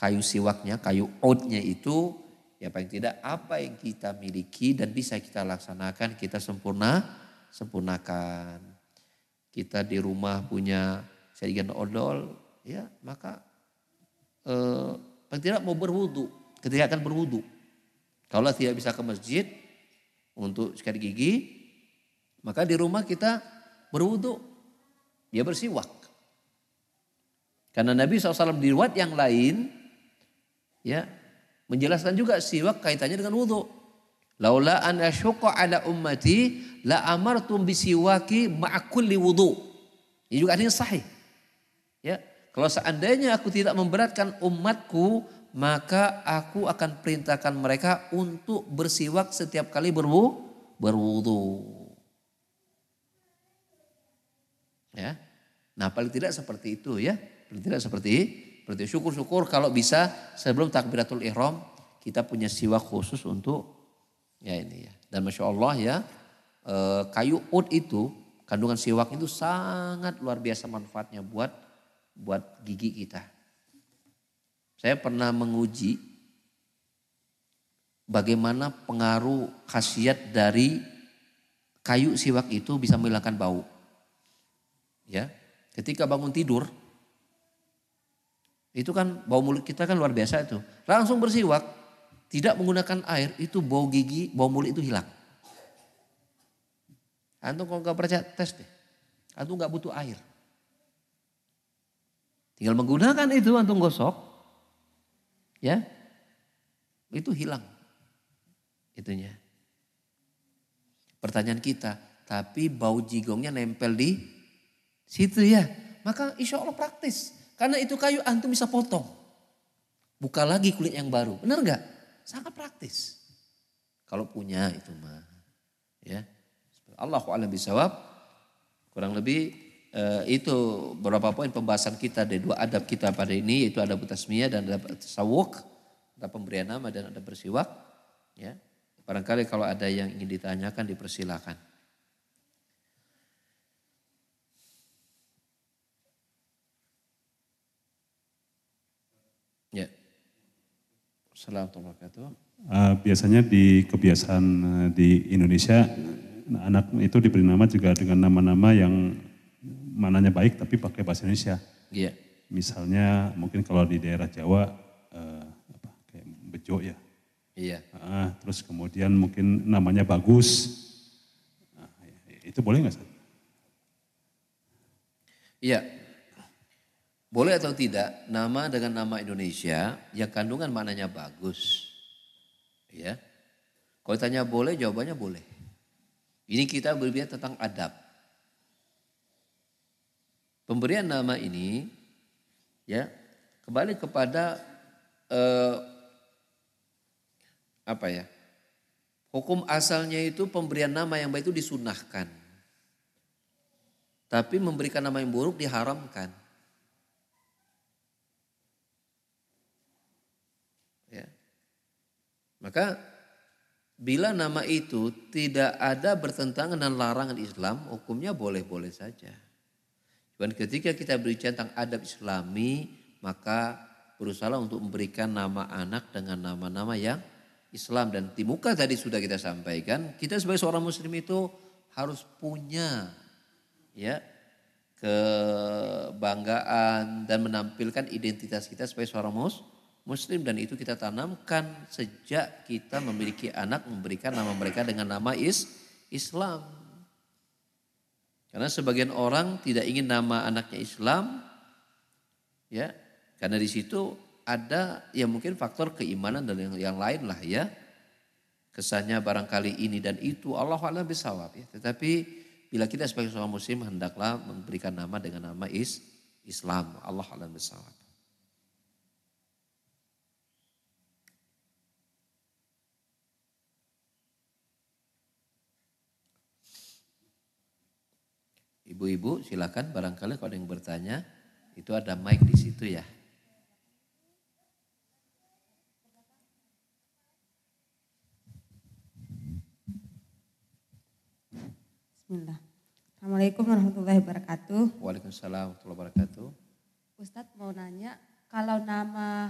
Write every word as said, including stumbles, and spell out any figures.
kayu siwaknya, kayu oudnya itu, ya paling tidak apa yang kita miliki dan bisa kita laksanakan, kita sempurna, sempurnakan. Kita di rumah punya sajian odol, ya maka eh, paling tidak mau berwudu, ketika akan berwudu. Kalau tidak bisa ke masjid untuk sikat gigi, maka di rumah kita berwudu, dia bersiwak. Karena Nabi shallallahu alaihi wasallam di riwayat yang lain, ya menjelaskan juga siwak kaitannya dengan wudu. Laula an asyqa ala ummati la amartum bisiwaki ma'a kulli wudu. Ini juga artinya sahih. Ya, kalau seandainya aku tidak memberatkan umatku, maka aku akan perintahkan mereka untuk bersiwak setiap kali berwu, berwudu. Ya. Nah, paling tidak seperti itu ya. Paling tidak seperti seperti syukur-syukur kalau bisa sebelum takbiratul ihram kita punya siwak khusus untuk ya ini ya. Dan Masya Allah ya, eh, kayu oud itu, kandungan siwak itu sangat luar biasa manfaatnya buat buat gigi kita. Saya pernah menguji bagaimana pengaruh khasiat dari kayu siwak itu bisa menghilangkan bau. Ya, ketika bangun tidur, itu kan bau mulut kita kan luar biasa itu. Langsung bersiwak, tidak menggunakan air, itu bau gigi, bau mulut itu hilang. Antum kalau nggak percaya tes deh. Antum nggak butuh air. Tinggal menggunakan itu antum gosok, ya, itu hilang, itunya. Pertanyaan kita, tapi bau jigongnya nempel di situ ya, maka insya Allah praktis. Karena itu kayu antum bisa potong, buka lagi kulit yang baru, benar nggak? Sangat praktis. Kalau punya itu mah, ya. Allahu a'lam bishawab. Kurang lebih eh, itu beberapa poin pembahasan kita dari dua adab kita pada ini, yaitu adab tasmiyah dan adab tasawuk, ada pemberian nama dan ada bersiwak. Ya, barangkali kalau ada yang ingin ditanyakan dipersilakan. Ya. Assalamualaikum warahmatullahi wabarakatuh. Uh, biasanya di kebiasaan uh, di Indonesia anak itu diberi nama juga dengan nama-nama yang mananya baik tapi pakai bahasa Indonesia. Iya. Misalnya mungkin kalau di daerah Jawa uh, apa, kayak Bejo ya. Iya. Uh, terus kemudian mungkin namanya bagus. Nah, itu boleh nggak, Ustaz? Iya. Boleh atau tidak nama dengan nama Indonesia yang kandungan maknanya bagus. Ya. Kalau tanya boleh, jawabannya boleh. Ini kita berbicara tentang adab. Pemberian nama ini ya kembali kepada eh, apa ya? Hukum asalnya itu pemberian nama yang baik itu disunahkan. Tapi memberikan nama yang buruk diharamkan. Ya. Maka bila nama itu tidak ada bertentangan dengan larangan Islam, hukumnya boleh-boleh saja. Dan ketika kita berbicara tentang adab Islami, maka berusaha untuk memberikan nama anak dengan nama-nama yang Islam. Dan di muka tadi sudah kita sampaikan, kita sebagai seorang muslim itu harus punya ya kebanggaan dan menampilkan identitas kita sebagai seorang muslim. Muslim, dan itu kita tanamkan sejak kita memiliki anak, memberikan nama mereka dengan nama is Islam. Karena sebagian orang tidak ingin nama anaknya Islam, ya, karena di situ ada ya mungkin faktor keimanan dan yang, yang lain lah ya. Kesannya barangkali ini dan itu, Allahu a'lam bishawab ya. Tetapi bila kita sebagai seorang muslim hendaklah memberikan nama dengan nama is Islam, Allahu a'lam bishawab. Ibu-ibu silakan, barangkali kalau ada yang bertanya, itu ada mic di situ ya. Bismillah. Assalamualaikum warahmatullahi wabarakatuh. Waalaikumsalam warahmatullahi wabarakatuh. Ustadz mau nanya, kalau nama